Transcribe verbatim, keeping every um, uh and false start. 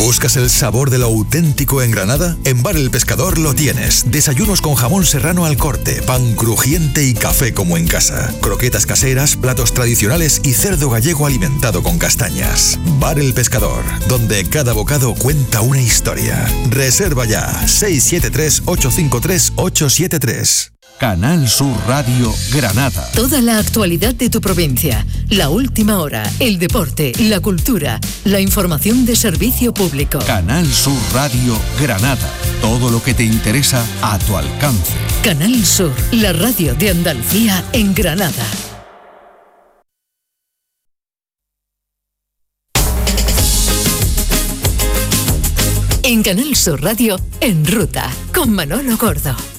¿Buscas el sabor de lo auténtico en Granada? En Bar El Pescador lo tienes. Desayunos con jamón serrano al corte, pan crujiente y café como en casa. Croquetas caseras, platos tradicionales y cerdo gallego alimentado con castañas. Bar El Pescador, donde cada bocado cuenta una historia. Reserva ya. seis siete tres, ocho cinco tres, ocho siete tres. Canal Sur Radio Granada. Toda la actualidad de tu provincia, la última hora, el deporte, la cultura, la información de servicio público. Canal Sur Radio Granada. Todo lo que te interesa a tu alcance. Canal Sur, la radio de Andalucía en Granada. En Canal Sur Radio, En Ruta, con Manolo Gordo.